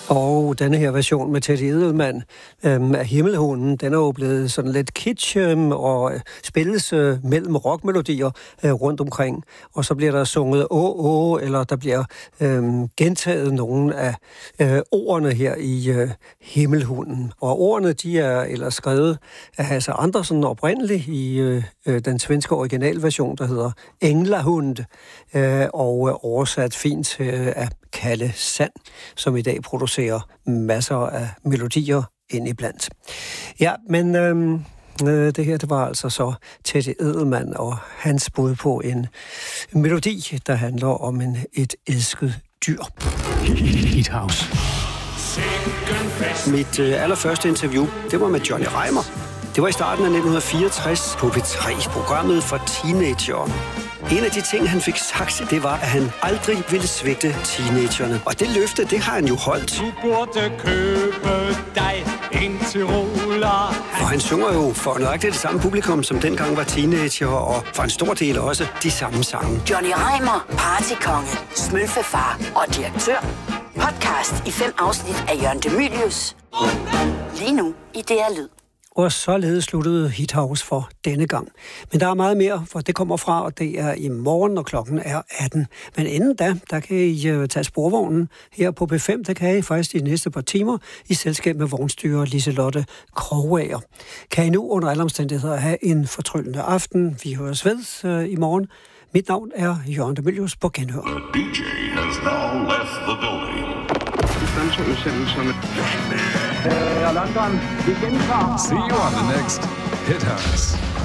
Og denne her version med Teddy Edelmann af Himmelhunden, den er jo blevet sådan lidt kitsch og spilles mellem rockmelodier rundt omkring. Og så bliver der sunget eller der bliver gentaget nogle af ordene her i Himmelhunden. Og ordene, de er ellers skrevet af Hasse Andersen oprindeligt i den svenske originalversion, der hedder Englahund, og oversat fint af Kalle Sand, som i dag producerer masser af melodier ind iblandt. Ja, men det her, det var altså så Teddy Edelmann og hans bud på en melodi, der handler om et elsket dyr. Heat House. Mit allerførste interview, det var med Johnny Reimer. Det var i starten af 1964 på P3, programmet for teenagere. En af de ting, han fik sagt, det var, at han aldrig ville svigte teenagerne. Og det løfte, det har han jo holdt. Du burde købe dig en Tyroler. For han synger jo for nøjagtigt det samme publikum, som dengang var teenager, og for en stor del også de samme sange. Johnny Reimer, partykonge, smølfefar og direktør. Podcast i 5 afsnit af Jørgen De Mylius. Lige nu i DR Lyd. Og således sluttede Heat House for denne gang. Men der er meget mere, for det kommer fra, og det er i morgen, når klokken er 18. Men inden da, der kan I tage sporvognen her på B5. Det kan I faktisk de næste par timer i selskab med vognstyrer Liselotte Krogager. Kan I nu under alle omstændigheder have en fortryllende aften? Vi høres ved i morgen. Mit navn er Jørgen De Mylius på Genhør. The DJ has now left the building. London, vi gentager. See you on the next Hit House.